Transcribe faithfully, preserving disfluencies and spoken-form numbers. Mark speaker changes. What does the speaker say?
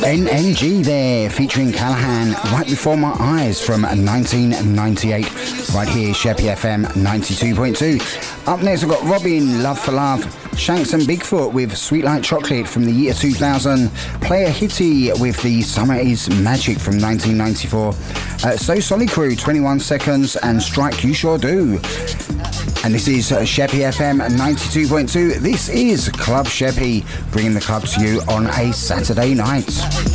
Speaker 1: N N G there, featuring Callahan, Right Before My Eyes from nineteen ninety-eight, right here, Sheppy F M ninety-two point two. Up next, I've got Robin, Love for Love, Shanks and Bigfoot with Sweet Like Chocolate from the year two thousand, Player Hitty with The Summer Is Magic from nineteen ninety-four, uh, So Solid Crew, twenty-one seconds, and Strike You Sure Do. And this is Sheppy F M ninety-two point two. This is Club Sheppy, bringing the club to you on a Saturday night.